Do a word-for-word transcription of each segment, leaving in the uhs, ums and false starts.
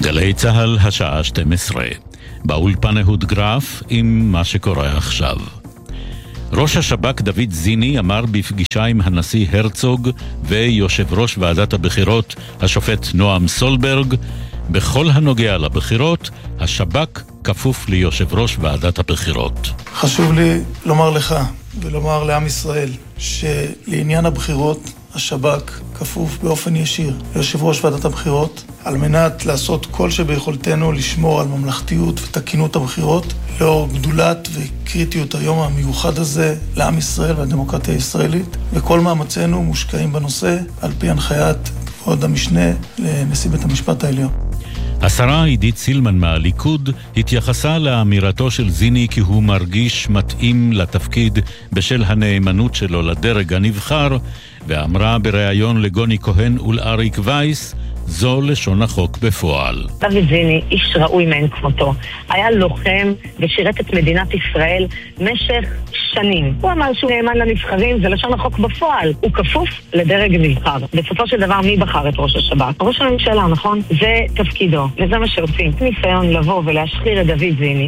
גלי צהל, השעה שתים עשרה. באולפן אהוד גרף עם מה שקורה עכשיו. ראש השב"כ דוד זיני אמר בפגישה עם הנשיא הרצוג ויושב ראש ועדת הבחירות השופט נועם סולברג, בכל הנוגע לבחירות, השב"כ כפוף ליושב ראש ועדת הבחירות. חשוב לי לומר לך ולומר לעם ישראל שלעניין הבחירות השב"כ כפוף באופן ישיר ליושב ראש ועדת הבחירות על מנת לעשות כל שביכולתנו לשמור על ממלכתיות ותקינות הבחירות לאור גדולת וקריטיות היום המיוחד הזה לעם ישראל והדמוקרטיה הישראלית, וכל מאמצינו מושקעים בנושא על פי הנחיית כבוד המשנה לנשיא בית המשפט העליון. השרה עידית סילמן מהליכוד התייחסה לאמירתו של זיני כי הוא מרגיש מתאים לתפקיד בשל הנאמנות שלו לדרג הנבחר, ואמרה בריאיון לגוני כהן ולאריק וייס, זו לשון החוק בפועל. דוד זיני, איש ראוי מאין כמותו, היה לוחם ושירת את מדינת ישראל משך שנים. הוא אמר שהוא נאמן לנבחרים, זה לשון החוק בפועל. הוא כפוף לדרג נבחר. בסופו של דבר מי בחר את ראש השב"כ? ראש הממשלה, נכון? זה תפקידו, וזה מה שעושים. ניסיון לבוא ולהשחיר את דוד זיני.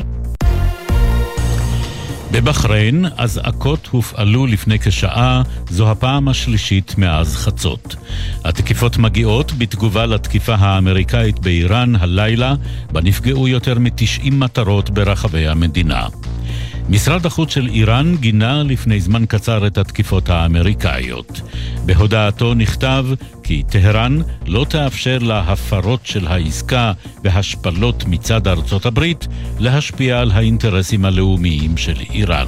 בבחריין אזעקות הופעלו לפני כשעה, זו הפעם השלישית מאז חצות. התקיפות מגיעות בתגובה לתקיפה האמריקאית באיראן הלילה, בה נפגעו יותר מ-תשעים מטרות ברחבי המדינה. משרד החוץ של איראן גינה לפני זמן קצר את התקיפות האמריקאיות. בהודעתו נכתב כי טהרן לא תאפשר להפרות של העסקה והשפלות מצד ארצות הברית להשפיע על האינטרסים הלאומיים של איראן.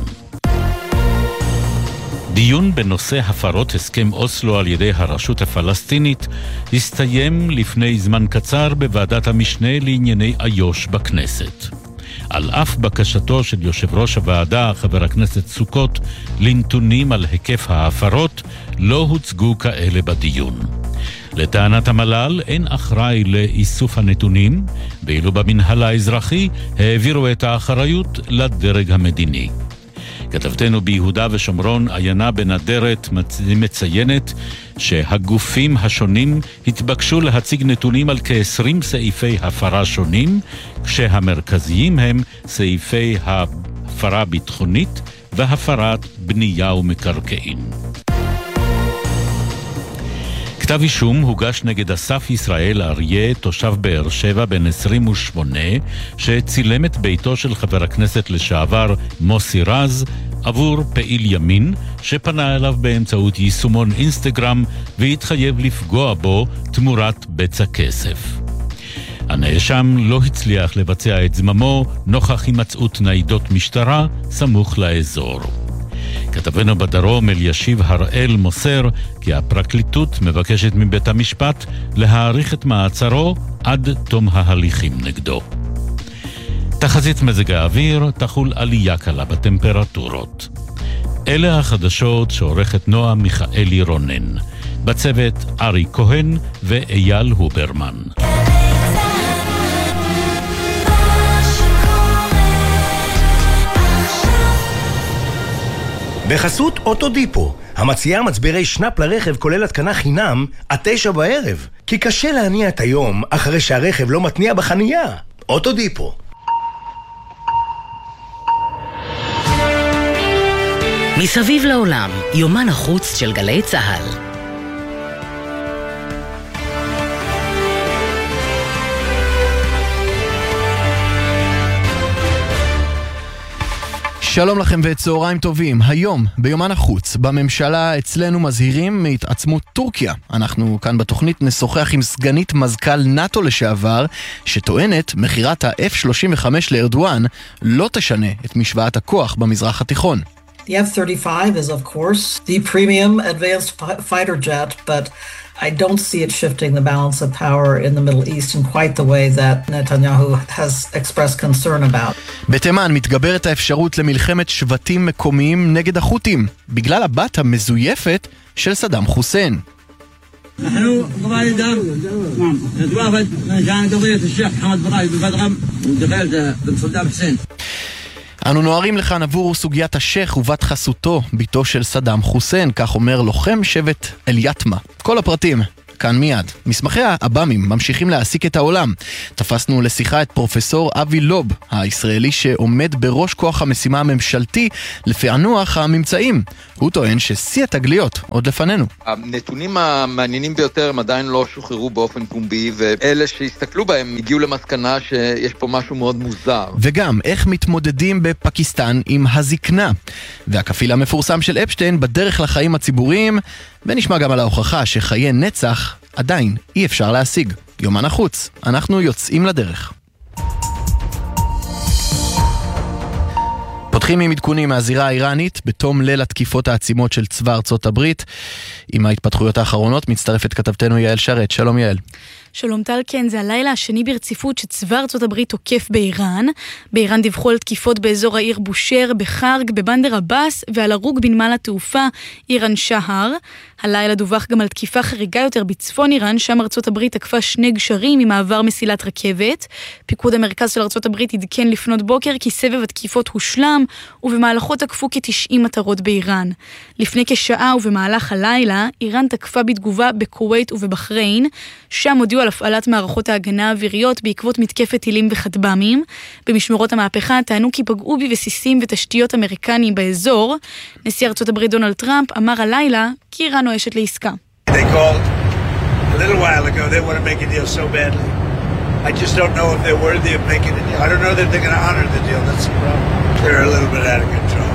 דיון בנושא הפרות הסכם אוסלו על ידי הרשות הפלסטינית הסתיים לפני זמן קצר בוועדת המשנה לענייני איו"ש בכנסת. על אף בקשתו של יושב ראש הוועדה, חבר הכנסת סוכות, לנתונים על היקף ההפרות, לא הוצגו כאלה בדיון. לטענת המל"ל אין אחראי לאיסוף הנתונים, ואילו במנהל האזרחי העבירו את האחריות לדרג המדיני. כתבתנו ביהודה ושומרון, עיינה בנדרת, מציינת שהגופים השונים התבקשו להציג נתונים על כ-עשרים סעיפי הפרה שונים, כשהמרכזיים הם סעיפי הפרה ביטחונית והפרת בנייה ומקרקעין. כתב אישום הוגש נגד אסף ישראל אריה, תושב באר שבע בן עשרים ושמונה, שצילם את ביתו של חבר הכנסת לשעבר מוסי רז עבור פעיל ימין שפנה אליו באמצעות יישומון אינסטגרם והתחייב לפגוע בו תמורת בצע כסף. הנאשם לא הצליח לבצע את זממו נוכח הימצאות ניידות משטרה סמוך לאזור. כתבנו בדרום אלישיב הראל מוסר כי הפרקליטות מבקשת מבית המשפט להאריך את מעצרו עד תום ההליכים נגדו. תחזית מזג האוויר, תחול עלייה קלה בטמפרטורות. אלה החדשות שעורכת נועה מיכאלי רונן. בצוות ארי כהן ואייל הוברמן. בחסות אוטודיפו, המציעה מצברי שנאפ לרכב כולל התקנה חינם עד תשע בערב. כי קשה להניע את היום אחרי שהרכב לא מתניע בחנייה. אוטודיפו. מסביב לעולם, יומן החוץ של גלי צהל. שלום לכם וצהריים טובים. היום ביומן החוץ בממשלה אצלנו מזהירים מהתעצמות טורקיה. אנחנו כאן בתוכנית נשוחח עם סגנית מזכ"ל נאטו לשעבר שטוענת מחירת ה-אף שלושים וחמש לארדואן לא תשנה את משוואת הכוח במזרח התיכון. The F thirty-five is of course the premium advanced fighter jet, but I don't see it shifting the balance of power in the Middle East in quite the way that Netanyahu has expressed concern about. בתימן מתגברת האפשרות למלחמת שבטים מקומיים נגד החות'ים, בגלל הבת המזויפת של סדאם חוסיין. نحن قبائل دم نتوافد عشان قضية الشيخ محمد بن رايد بالفدغم ودخلت بن صدام حسين. אנו נוערים לכאן עבור סוגיית השייך ובת חסותו, ביתו של סדאם חוסיין, כך אומר לוחם שבט אל-יתמה. כל הפרטים כאן מיד. מסמכי האב"מים ממשיכים להעסיק את העולם. תפסנו לשיחה את פרופסור אבי לוב, הישראלי שעומד בראש כוח המשימה הממשלתי לפענוח הממצאים. הוא טוען ששיא התגליות עוד לפנינו. הנתונים המעניינים ביותר הם עדיין לא שוחררו באופן פומבי, ואלה שהסתכלו בהם הגיעו למסקנה שיש פה משהו מאוד מוזר. וגם איך מתמודדים בפקיסטן עם הזקנה. והכפיל המפורסם של אפשטיין בדרך לחיים הציבוריים, ונשמע גם על ההוכחה שחיי נצח עדיין אי אפשר להשיג. יומן החוץ, אנחנו יוצאים לדרך. פותחים עם עדכונים מהזירה האיראנית בתום ליל התקיפות העצימות של צבא ארצות הברית. עם ההתפתחויות האחרונות מצטרפת כתבתנו יעל שרת. שלום יעל. שלום טל, כן, זה הלילה השני ברציפות שצבא ארצות הברית תוקף באיראן. באיראן דיווחו על תקיפות באזור העיר בושר, בחרג, בבנדר עבאס ועל הרוג בנמל התעופה איראן שהר. הלילה דווח גם על תקיפה חריגה יותר בצפון איראן, שם ארצות הברית תקפה שני גשרים עם מעבר מסילת רכבת. פיקוד המרכז של ארצות הברית עדכן לפנות בוקר כי סבב התקיפות הושלם, ובמהלכו תקפו כ-תשעים מטרות באיראן. לפני כשעה ובמהלך הלילה, איראן תקפה בתגובה בכווית ובבחריין, שם הודיעו על הפעלת מערכות ההגנה האוויריות בעקבות מתקפת טילים וכטב"מים. במשמרות המהפכה טענו כי פגעו בבסיסים ותשתיות אמריקניים באזור. נשיא ארצות הברית דונלד טראמפ אמר הלילה כי איראן נואשת לעסקה. They called a little while ago they want to make a deal so badly. I just don't know if they're worthy of making a deal. I don't know that they're going to honor the deal. That's the problem. They're a little bit out of control.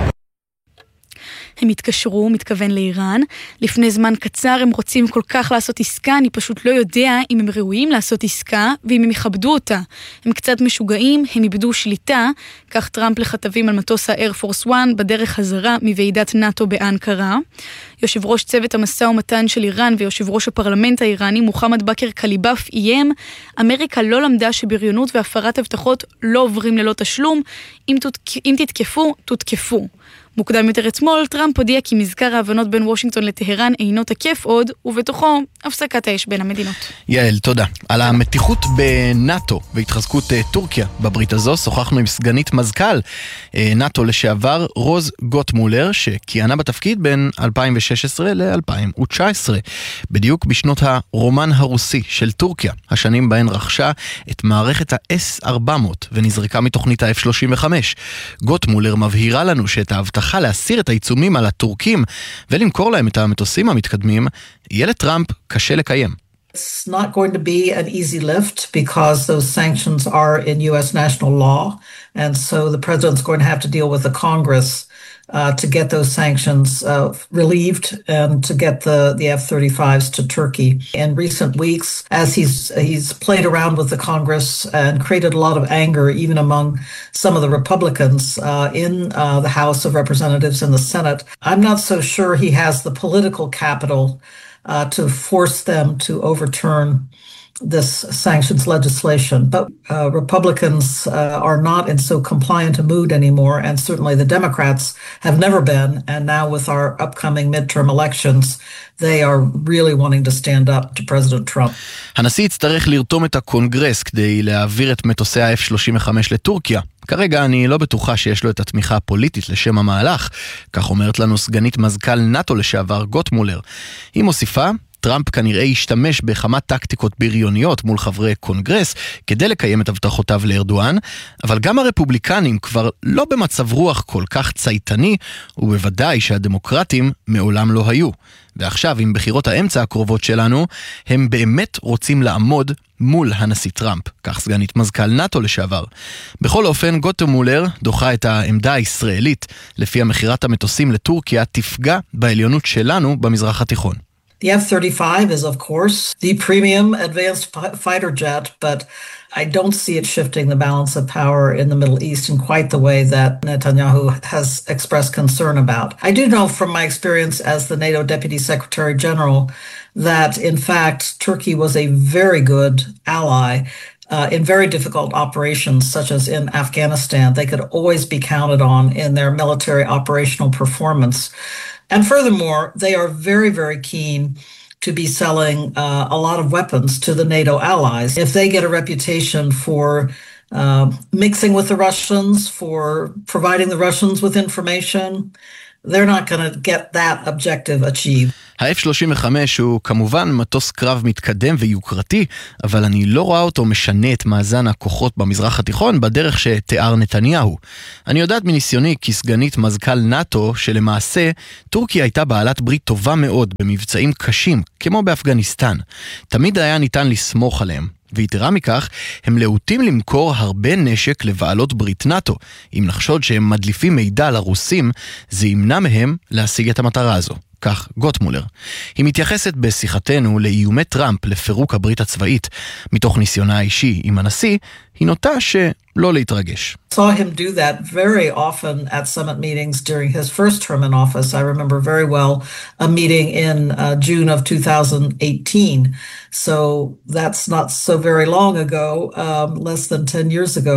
הם התקשרו, מתכוון לאיראן. לפני זמן קצר הם רוצים כל כך לעשות עסקה, אני פשוט לא יודע אם הם ראויים לעשות עסקה, ואם הם יכבדו אותה. הם קצת משוגעים, הם איבדו שליטה, כך טראמפ לכתבים על מטוס האייר פורס וואן בדרך חזרה מוועידת נאטו באנקרה. יושב ראש צוות המשא ומתן של איראן ויושב ראש הפרלמנט האיראני מוחמד בכר קליבאף איים, אמריקה לא למדה שבריונות והפרת הבטחות לא עוברים ללא תשלום, אם, תותק... אם תתקפו, תותקפו. מוקדם יותר אתמול, טראמפ הודיע כי מזכר ההבנות בין וושינגטון לטהרן אינו תקף עוד, ובתוכו הפסקת האש בין המדינות. יעל, תודה. על המתיחות בנאטו והתחזקות טורקיה בברית הזו, שוחחנו עם סגנית מזכ"ל נאטו לשעבר, רוז גוטמולר, שכיהנה בתפקיד בין אלפיים ושש עשרה ל-אלפיים ותשע עשרה, בדיוק בשנות הרומן הרוסי של טורקיה, השנים בהן רכשה את מערכת ה-אס ארבע מאות ונזרקה מתוכנית ה-אף שלושים וחמש. גוטמולר מבהירה לנו שאת ההבטחה להסיר את העיצומים על הטורקים ולמכור להם את המטוסים המתקדמים, יהיה לטראמפ קשה לקיים. It's not going to be an easy lift because those sanctions are in U S national law, and so the president's going to have to deal with the Congress uh, to get those sanctions uh, relieved and to get the, the F thirty-fives to Turkey. In recent weeks, as he's he's played around with the Congress and created a lot of anger even among some of the Republicans uh, in uh, the House of Representatives and the Senate, I'm not so sure he has the political capital Uh, to force them to overturn this sanctions legislation. But uh, Republicans uh, are not in so compliant a mood anymore, and certainly the Democrats have never been, and now with our upcoming midterm elections, they are really wanting to stand up to President Trump. הנשיא יצטרך לרתום את הקונגרס כדי להעביר את מטוסי ה-אף שלושים וחמש לטורקיה. כרגע אני לא בטוחה שיש לו את התמיכה הפוליטית לשם המהלך, כך אומרת לנו סגנית מזכ"ל נאטו לשעבר גוטמולר. היא מוסיפה, טראמפ כנראה ישתמש בכמה טקטיקות בריוניות מול חברי קונגרס כדי לקיים את הבטחותיו לארדואן, אבל גם הרפובליקנים כבר לא במצב רוח כל כך צייתני, ובוודאי שהדמוקרטים מעולם לא היו. ועכשיו, עם בחירות האמצע הקרובות שלנו, הם באמת רוצים לעמוד מול הנשיא טראמפ, כך סגנית מזכ"ל נאטו לשעבר. בכל אופן, גוטמולר דוחה את העמדה הישראלית, לפי המחירת המטוסים לטורקיה תפגע בעליונות שלנו במזרח התיכון. The F thirty-five is, of course, the premium advanced fighter jet, but I don't see it shifting the balance of power in the Middle East in quite the way that Netanyahu has expressed concern about. I do know from my experience as the NATO Deputy Secretary General that, in fact, Turkey was a very good ally uh, in very difficult operations, such as in Afghanistan. They could always be counted on in their military operational performance. And furthermore, they are very, very keen to be selling uh, a lot of weapons to the NATO allies. If they get a reputation for uh, mixing with the Russians, for providing the Russians with information, they're not going to get that objective achieved. ה-אף שלושים וחמש הוא כמובן מטוס קרב מתקדם ויוקרתי, אבל אני לא רואה אותו משנה את מאזן הכוחות במזרח התיכון בדרך שתיאר נתניהו. אני יודעת מניסיוני כסגנית מזכ"ל נאטו שלמעשה טורקיה הייתה בעלת ברית טובה מאוד במבצעים קשים, כמו באפגניסטן. תמיד היה ניתן לסמוך עליהם. ויתרה מכך, הם להוטים למכור הרבה נשק לבעלות ברית נאטו. אם נחשוד שהם מדליפים מידע לרוסים, זה ימנע מהם להשיג את המטרה הזו. כך גוטמולר. היא מתייחסת בשיחתנו לאיומי טראמפ לפירוק הברית הצבאית. מתוך ניסיונה האישי עם הנשיא, היא נוטה שלא להתרגש. Saw him do that very often at summit meetings during his first term in office. I remember very well a meeting in uh, June of two thousand eighteen. So that's not so very long ago, um, less than ten years ago.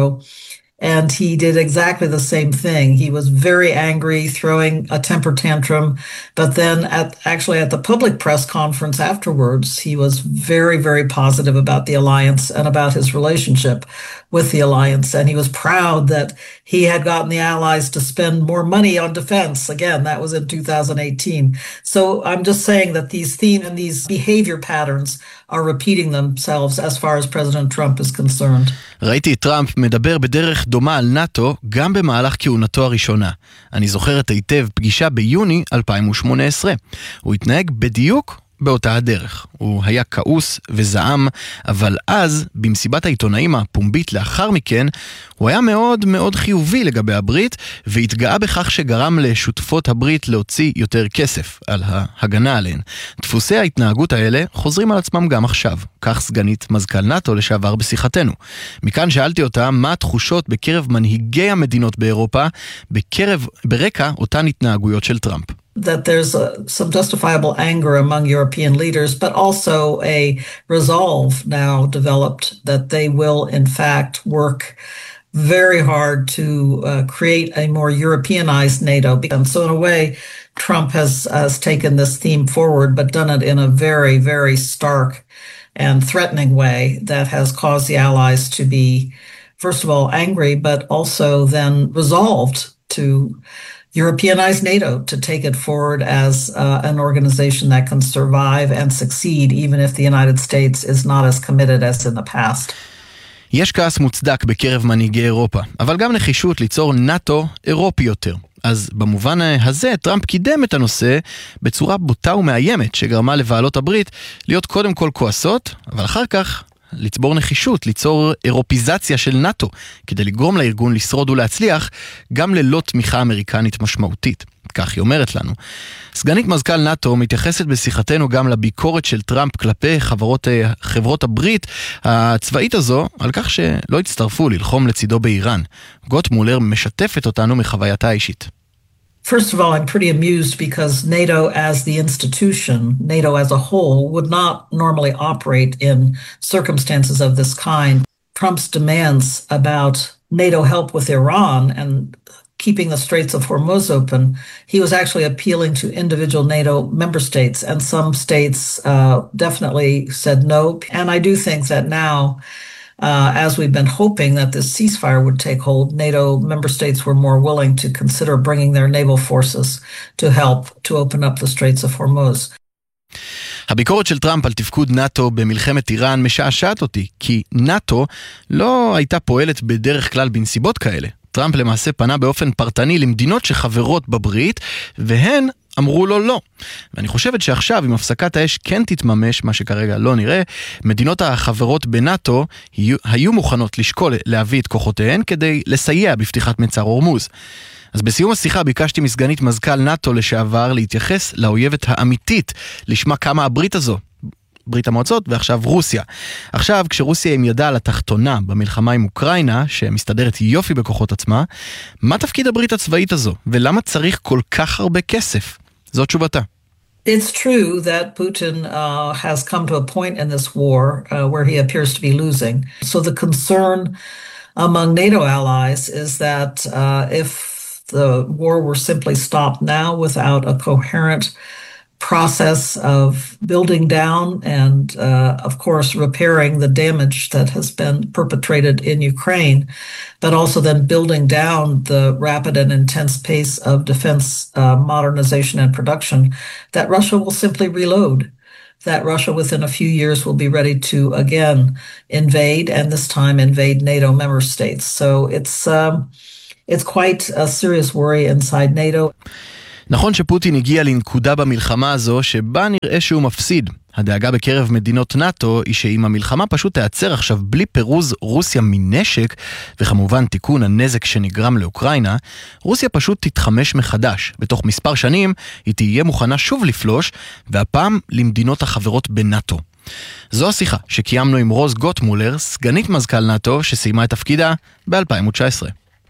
And he did exactly the same thing. He was very angry, throwing a temper tantrum. But then at actually at the public press conference afterwards, he was very, very positive about the alliance and about his relationship with the alliance. And he was proud that he had gotten the allies to spend more money on defense. Again, that was in two thousand eighteen. So I'm just saying that these themes and these behavior patterns are repeating themselves as far as President Trump is concerned. ראיתי את טראמפ מדבר בדרך דומה על נאטו גם במהלך כהונתו הראשונה. אני זוכרת היטב פגישה ביוני אלפיים ושמונה עשרה. הוא התנהג בדיוק באותה הדרך. הוא היה כעוס וזעם, אבל אז, במסיבת העיתונאים הפומבית לאחר מכן, הוא היה מאוד מאוד חיובי לגבי הברית, והתגאה בכך שגרם לשותפות הברית להוציא יותר כסף על ההגנה עליהן. דפוסי ההתנהגות האלה חוזרים על עצמם גם עכשיו, כך סגנית מזכ"ל נאטו לשעבר בשיחתנו. מכאן שאלתי אותה מה התחושות בקרב מנהיגי המדינות באירופה, בקרב, ברקע אותן התנהגויות של טראמפ. That there's a, some justifiable anger among European leaders, but also a resolve now developed that they will in fact work very hard to uh, create a more Europeanized NATO. And so in a way, Trump has, has taken this theme forward, but done it in a very, very stark and threatening way that has caused the allies to be, first of all, angry, but also then resolved to Europeanize NATO, to take it forward as uh, an organization that can survive and succeed even if the United States is not as committed as in the past. יש כעס מוצדק בקרב מנהיגי אירופה, אבל גם נחישות ליצור נאטו אירופי יותר. אז במובן הזה טראמפ קידם את הנושא בצורה בוטה ומאיימת שגרמה לבעלות הברית להיות קודם כל כועסות, אבל אחר כך לצבור נחישות, ליצור אירופיזציה של נאטו, כדי לגרום לארגון לשרוד ולהצליח, גם ללא תמיכה אמריקנית משמעותית. כך היא אומרת לנו. סגנית מזכ"ל נאטו מתייחסת בשיחתנו גם לביקורת של טראמפ כלפי חברות, חברות הברית הצבאית הזו, על כך שלא הצטרפו ללחום לצידו באיראן. גוטמולר משתפת אותנו מחווייתה האישית. First of all, I'm pretty amused because NATO as the institution, NATO as a whole, would not normally operate in circumstances of this kind. Trump's demands about NATO help with Iran and keeping the Straits of Hormuz open, he was actually appealing to individual NATO member states, and some states uh, definitely said no. And I do think that now, Uh, as we've been hoping that this ceasefire would take hold, NATO member states were more willing to consider bringing their naval forces to help to open up the Straits of Hormuz. הביקורת של טראמפ על תפקוד נאטו במלחמת איראן משעשעת אותי, כי נאטו לא הייתה פועלת בדרך כלל בנסיבות כאלה. טראמפ למעשה פנה באופן פרטני למדינות שחברות בברית, והן אמרו לו לא. ואני חושבת שעכשיו, אם הפסקת האש כן תתממש, מה שכרגע לא נראה, מדינות החברות בנאטו היו, היו מוכנות לשקול להביא את כוחותיהן כדי לסייע בפתיחת מצר הורמוז. אז בסיום השיחה ביקשתי מסגנית מזכ"ל נאטו לשעבר להתייחס לאויבת האמיתית, לשמה כמה הברית הזו. ברית המועצות ועכשיו רוסיה. עכשיו, כשרוסיה עם ידה על התחתונה במלחמה עם אוקראינה, שמסתדרת יופי בכוחות עצמה, מה תפקיד הברית הצבאית הזו? ולמה צריך כל כך הרבה כסף? זאת תשובתה. It's true that Putin uh, has come to a point in this war uh, where he appears to be losing. So the concern among NATO allies is that uh, if the war were simply stopped now without a coherent process of building down and, uh, of course, repairing the damage that has been perpetrated in Ukraine, but also then building down the rapid and intense pace of defense uh, modernization and production, that Russia will simply reload, that Russia within a few years will be ready to again invade, and this time invade NATO member states. So it's, um, it's quite a serious worry inside NATO. נכון שפוטין הגיע לנקודה במלחמה הזו שבה נראה שהוא מפסיד. הדאגה בקרב מדינות נאטו היא שאם המלחמה פשוט תיעצר עכשיו בלי פירוז רוסיה מנשק, וכמובן תיקון הנזק שנגרם לאוקראינה, רוסיה פשוט תתחמש מחדש. בתוך מספר שנים היא תהיה מוכנה שוב לפלוש, והפעם למדינות החברות בנאטו. זו השיחה שקיימנו עם רוז גוטמולר, סגנית מזכ"ל נאטו, שסיימה את תפקידה ב-אלפיים תשע עשרה.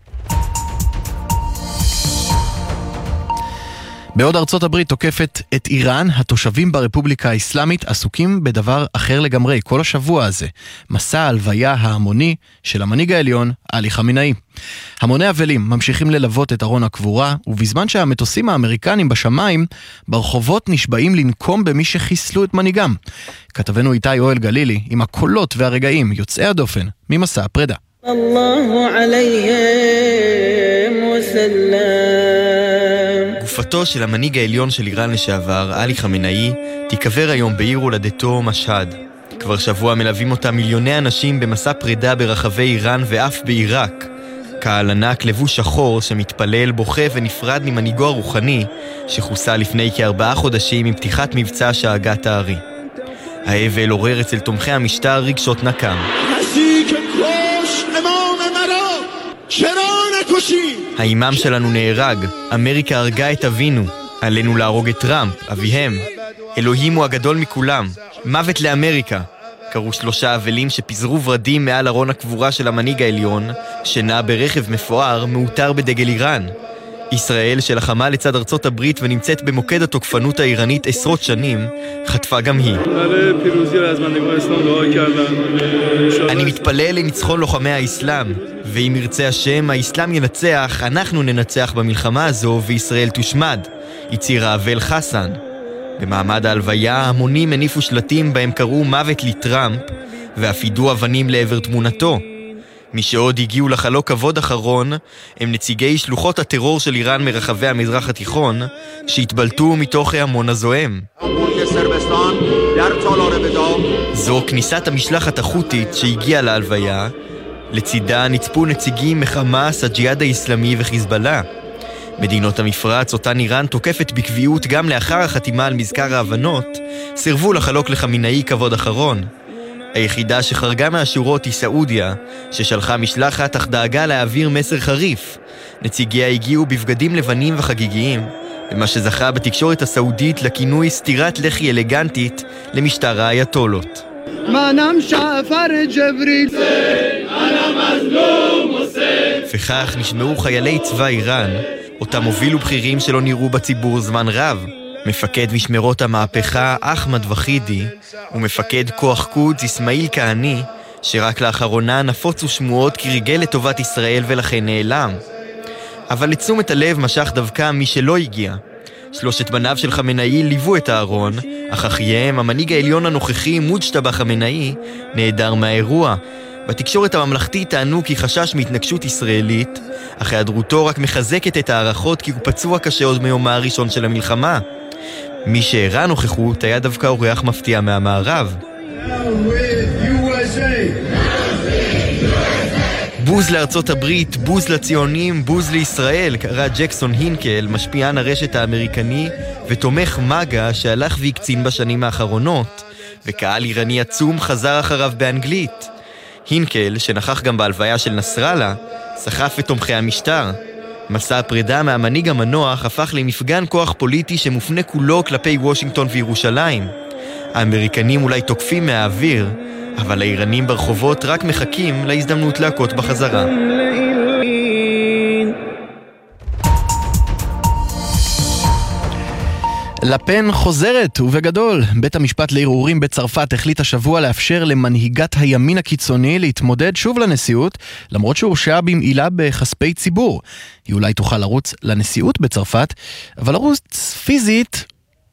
בעוד ארצות הברית תוקפת את איראן, התושבים ברפובליקה האסלאמית עסוקים בדבר אחר לגמרי כל השבוע הזה. מסע ההלוויה ההמוני של המנהיג העליון, עלי חמינאי. המוני אבלים ממשיכים ללוות את ארון הקבורה, ובזמן שהמטוסים האמריקנים בשמיים, ברחובות נשבעים לנקום במי שחיסלו את מנהיגם. כתבנו איתי אוהל גלילי עם הקולות והרגעים יוצאי הדופן ממסע הפרידה. אללהו עליהם וסלם. גופתו של המנהיג העליון של איראן לשעבר, עלי חמינאי, תיקבר היום בעיר הולדתו משהד. כבר שבוע מלווים אותה מיליוני אנשים במסע פרידה ברחבי איראן ואף בעיראק. קהל ענק לבוש שחור שמתפלל, בוכה ונפרד ממנהיגו הרוחני, שחוסה לפני כארבעה חודשים עם פתיחת מבצע שאגת הארי. האבל עורר אצל תומכי המשטר רגשות נקם. האימאם שלנו נהרג, אמריקה הרגה את אבינו, עלינו להרוג את טראמפ, אביהם. אלוהים הוא הגדול מכולם, מוות לאמריקה. קראו שלושה אבלים שפיזרו ורדים מעל ארון הקבורה של המנהיג העליון, שנע ברכב מפואר מאותר בדגל איראן. ישראל, שלחמה לצד ארצות הברית ונמצאת במוקד התוקפנות האיראנית עשרות שנים, חטפה גם היא. אני מתפלל לניצחון לוחמי האסלאם, ואם ירצה השם, האסלאם ינצח, אנחנו ננצח במלחמה הזו וישראל תושמד, הצהיר האבל חסן. במעמד ההלוויה, המונים הניפו שלטים בהם קראו מוות לטראמפ, ואף יידו אבנים לעבר תמונתו. מי שעוד הגיעו לחלוק כבוד אחרון הם נציגי שלוחות הטרור של איראן מרחבי המזרח התיכון שהתבלטו מתוך ההמון הזוהם. זו כניסת המשלחת החותית שהגיעה להלוויה. לצידה נצפו נציגים מחמאס, הג'יהאד האסלאמי וחיזבאללה. מדינות המפרץ, אותן איראן תוקפת בקביעות גם לאחר החתימה על מזכר ההבנות, סירבו לחלוק לחמינאי כבוד אחרון. היחידה שחרגה מהשורות היא סעודיה, ששלחה משלחת אך דאגה להעביר מסר חריף. נציגיה הגיעו בבגדים לבנים וחגיגיים, במה שזכה בתקשורת הסעודית לכינוי סתירת לחי אלגנטית למשטר האייתולות. וכך נשמעו חיילי צבא איראן, אותם הובילו בכירים שלא נראו בציבור זמן רב. מפקד משמרות המהפכה אחמד וחידי ומפקד כוח קודס אסמאעיל כהני, שרק לאחרונה נפוצו שמועות כי ריגל לטובת ישראל ולכן נעלם. אבל לתשומת הלב משך דווקא מי שלא הגיע. שלושת בניו של חמינאי ליוו את הארון, אך אחייהם, המנהיג העליון הנוכחי מוג'טבא חמינאי, נעדר מהאירוע. בתקשורת הממלכתית טענו כי חשש מהתנגשות ישראלית, אך היעדרותו רק מחזקת את הערכות כי הוא פצוע קשה עוד מיומה הראשון של המלחמה. מי שהראה נוכחות היה דווקא אורח מפתיע מהמערב. בוז לארצות הברית, בוז לציונים, בוז לישראל, קרא ג'קסון הינקל, משפיען הרשת האמריקני ותומך מגה שהלך והקצין בשנים האחרונות, וקהל איראני עצום חזר אחריו באנגלית. הינקל, שנכח גם בהלוויה של נסראללה, סחף את תומכי המשטר. מסע הפרידה מהמנהיג המנוח הפך למפגן כוח פוליטי שמופנה כולו כלפי וושינגטון וירושלים. האמריקנים אולי תוקפים מהאוויר, אבל האיראנים ברחובות רק מחכים להזדמנות להכות בחזרה. לפן חוזרת, ובגדול, בית המשפט לערעורים בצרפת החליט השבוע לאפשר למנהיגת הימין הקיצוני להתמודד שוב לנשיאות, למרות שהורשעה במעילה בכספי ציבור. היא אולי תוכל לרוץ לנשיאות בצרפת, אבל לרוץ פיזית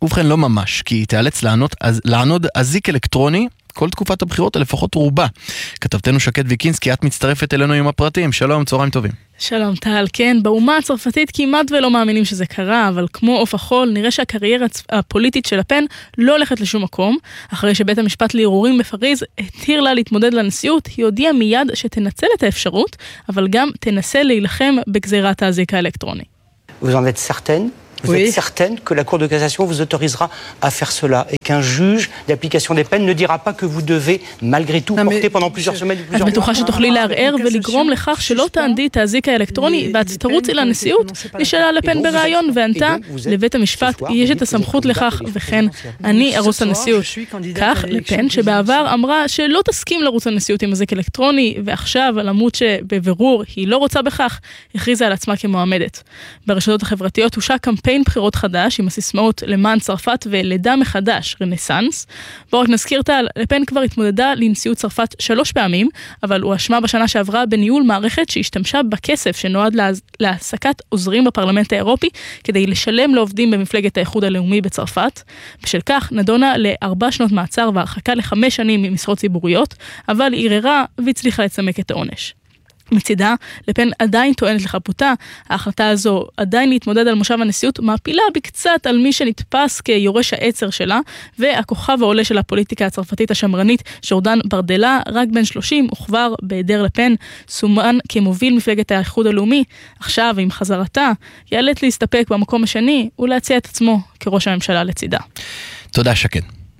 ובכן לא ממש, כי היא תיאלץ לענות, לענוד אזיק אלקטרוני כל תקופת הבחירות, לפחות רובה. כתבתנו שקד ויקינסקי, את מצטרפת אלינו עם הפרטים. שלום, צהריים טובים. שלום טל, כן, באומה הצרפתית כמעט ולא מאמינים שזה קרה, אבל כמו עוף החול, נראה שהקריירה הפוליטית של לפן לא הולכת לשום מקום. אחרי שבית המשפט לערעורים בפריז התיר לה להתמודד לנשיאות, היא הודיעה מיד שתנצל את האפשרות, אבל גם תנסה להילחם בגזירת האזיק האלקטרוני. Vous en êtes certaine? Vous oui. êtes certaine que la Cour de cassation vous autorisera à faire cela et qu'un juge d'application des peines ne dira pas que vous devez malgré tout porter pendant plusieurs semaines ou plusieurs mois? את בטוחה שתוכלי לערער ולגרום לכך שלא תענדי את האזיק האלקטרוני ואת תרוצי לנשיאות? נשאלה לפן בראיון וענתה, לבית המשפט יש את הסמכות לכך וכן אני ארוץ לנשיאות. כך לפן שבעבר אמרה שלא תסכים לרוץ לנשיאות עם אזיק אלקטרוני, ועכשיו למרות שבבירור היא לא רוצה בכך, הכריזה על עצמה כמועמדת. ברשתות החברתיות הושק קמפיין בחירות חדש עם הסיסמאות למען צרפת ולידה מחדש, רנסנס. בואו רק נזכיר טל, לפן כבר התמודדה לנשיאות צרפת שלוש פעמים, אבל הוא אשמה בשנה שעברה בניהול מערכת שהשתמשה בכסף שנועד להעסקת עוזרים בפרלמנט האירופי כדי לשלם לעובדים במפלגת האיחוד הלאומי בצרפת. בשל כך נדונה לארבע שנות מעצר והרחקה לחמש שנים ממשרות ציבוריות, אבל היא ערערה והצליחה לצמק את העונש. מצידה, לפן עדיין טוענת לחפותה. ההחלטה הזו עדיין להתמודד על מושב הנשיאות מעפילה בקצת על מי שנתפס כיורש העצר שלה, והכוכב העולה של הפוליטיקה הצרפתית השמרנית, ז'ורדן ברדלה, רק בן שלושים, וכבר בהיעדר לפן, סומן כמוביל מפלגת האיחוד הלאומי. עכשיו, עם חזרתה, יאלץ להסתפק במקום השני ולהציע את עצמו כראש הממשלה לצידה. תודה שקד.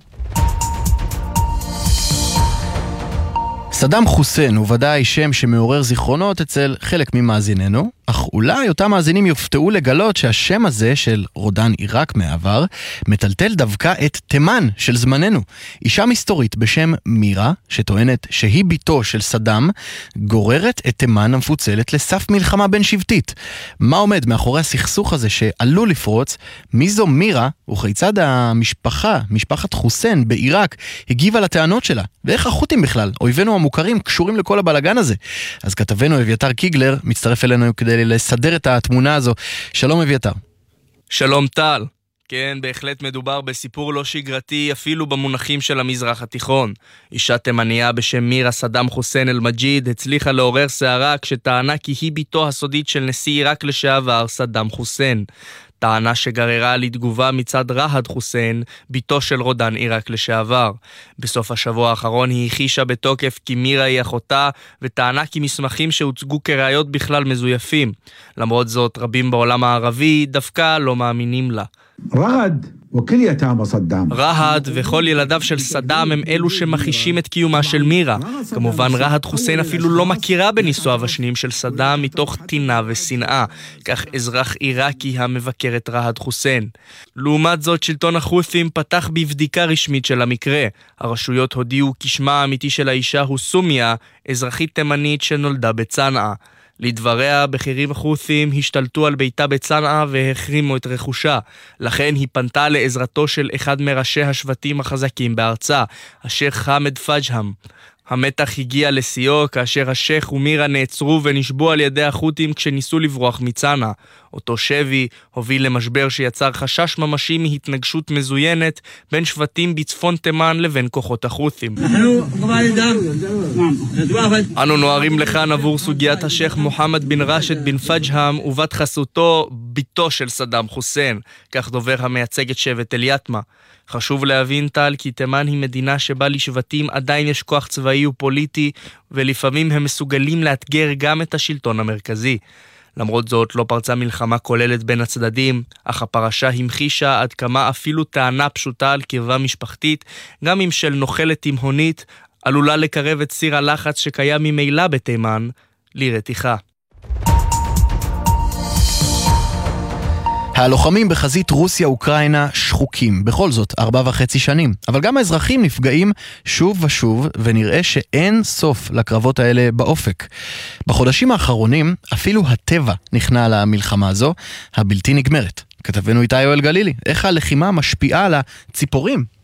סדאם חוסיין הוא ודאי שם שמעורר זיכרונות אצל חלק ממאזיננו, אך אולי אותם מאזינים יופתעו לגלות שהשם הזה של רודן עיראק מעבר מטלטל דווקא את תימן של זמננו. אישה מסתורית בשם מירה, שטוענת שהיא ביתו של סדאם, גוררת את תימן המפוצלת לסף מלחמה בין שבטית. מה עומד מאחורי הסכסוך הזה שעלול לפרוץ? מי זו מירה וכיצד המשפחה, משפחת חוסיין בעיראק, הגיבה לטענות שלה? ואיך החות'ים בכלל, אויבינו המוכרים, קשורים לכל הבלגן הזה? אז כתבנו אביתר קיגלר מצטרף אלינו כדי לסדר את התמונה הזו. שלום אביתר. שלום טל. כן, בהחלט מדובר בסיפור לא שגרתי אפילו במונחים של המזרח התיכון. אישה תימניה בשם מירה סדאם חוסיין אל-מג'יד הצליחה לעורר שערה כשטענה כי היא ביתו הסודית של נשיא עיראק לשעבר סדאם חוסיין. טענה שגררה לתגובה מצד ראהד חוסיין, ביתו של רודן עיראק לשעבר. בסוף השבוע האחרון היא הכישה בתוקף כי מירה היא אחותה, וטענה כי מסמכים שהוצגו כראיות בכלל מזויפים. למרות זאת, רבים בעולם הערבי דווקא לא מאמינים לה. ראהד וכל יתאם סדאם. ראהד וכל ילדיו של סדאם הם אלו שמחישים את קיומה של מירה. כמובן ראהד חוסיין אפילו לא מכירה בנישואיו השניים של סדאם מתוך טינה ושנאה. כך אזרח עיראקי המבקר את ראהד חוסיין. לעומת זאת שלטון החות'ים פתח בבדיקה רשמית של המקרה. הרשויות הודיעו כי שמה האמיתי של האישה הוא סומיה, אזרחית תימנית שנולדה בצנעה. לדבריה, בכירים החות'ים השתלטו על ביתה בצנעה והחרימו את רכושה. לכן היא פנתה לעזרתו של אחד מראשי השבטים החזקים בארצה, השייח חמד פג'הם. המתח הגיע לשיאו כאשר השייח ומירה נעצרו ונשבו על ידי החות'ים כשניסו לברוח מצנעה. אותו שבי הוביל למשבר שיצר חשש ממשי מהתנגשות מזוינת בין שבטים בצפון תימן לבין כוחות החות'ים. אנו נוערים לכאן עבור סוגיית השייח מוחמד בן רשד בן פג'הם ובת חסותו ביתו של סדאם חוסיין, כך דובר המייצג את שבט אל-יתמה. חשוב להבין טל כי תימן היא מדינה שבה לשבטים עדיין יש כוח צבאי ופוליטי, ולפעמים הם מסוגלים לאתגר גם את השלטון המרכזי. למרות זאת לא פרצה מלחמה כוללת בין הצדדים, אך הפרשה המחישה עד כמה אפילו טענה פשוטה על קרבה משפחתית, גם אם של נוחלת תימהונית, עלולה לקרב את סיר הלחץ שקיים ממילא בתימן לרתיחה. הלוחמים בחזית רוסיה-אוקראינה שחוקים, בכל זאת, ארבע וחצי שנים. אבל גם האזרחים נפגעים שוב ושוב, ונראה שאין סוף לקרבות האלה באופק. בחודשים האחרונים, אפילו הטבע נכנע למלחמה הזו, הבלתי נגמרת. כתבנו איתי יואל גלילי, איך הלחימה משפיעה על הציפורים?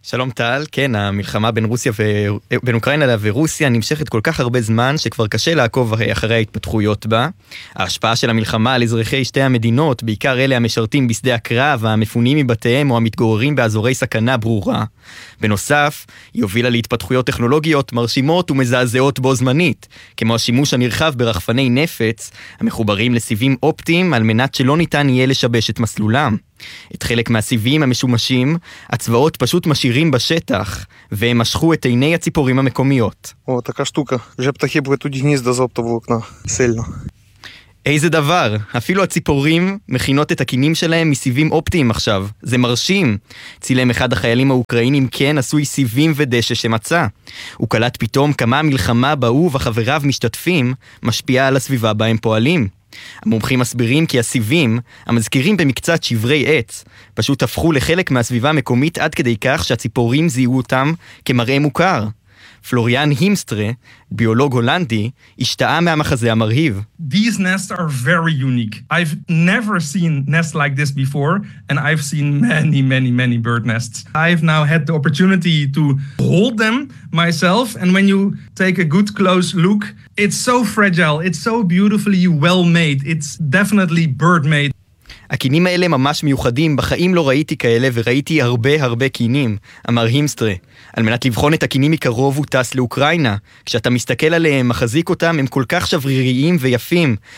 שלום טל, כן, המלחמה בין רוסיה ו... בין אוקראינה ורוסיה נמשכת כל כך הרבה זמן שכבר קשה לעקוב אחרי ההתפתחויות בה. ההשפעה של המלחמה על אזרחי שתי המדינות, בעיקר אלה המשרתים בשדה הקרב, המפונים מבתיהם או המתגוררים באזורי סכנה ברורה. בנוסף, היא הובילה להתפתחויות טכנולוגיות מרשימות ומזעזעות בו זמנית, כמו השימוש הנרחב ברחפני נפץ, המחוברים לסיבים אופטיים על מנת שלא ניתן יהיה לשבש את מסלולם. את חלק מהסיבים המשומשים, הצבאות פשוט משאירים בשטח, והם משכו את עיני הציפורים המקומיות. או, така штука. вже פתחי פרטו גניזדה з оптового окна. Сильно. איזה דבר, אפילו הציפורים מכינות את הקינים שלהם מסיבים אופטיים עכשיו, זה מרשים. צילם אחד החיילים האוקראינים כן עשוי סיבים ודשא שמצא. הוא קלט פתאום כמה המלחמה בה הוא וחבריו משתתפים משפיעה על הסביבה בה הם פועלים. המומחים מסבירים כי הסיבים, המזכירים במקצת שברי עץ, פשוט הפכו לחלק מהסביבה המקומית עד כדי כך שהציפורים זיהו אותם כמראה מוכר. פלוריאן הימסטרה, ביולוג הולנדי, השתאה מהמחזה המרהיב. These nests are very unique. I've never seen nests like this before, and I've seen many, many, many bird nests. I've now had the opportunity to hold them myself, and when you take a good close look, it's so fragile, it's so beautifully well made. It's definitely bird made. הקינים האלה ממש מיוחדים, בחיים לא ראיתי כאלה וראיתי הרבה הרבה קינים, אמר הימסטרה. על מנת לבחון את הקינים מקרוב הוא טס לאוקראינה. כשאתה מסתכל עליהם, מחזיק אותם, הם כל כך שבריריים ויפים,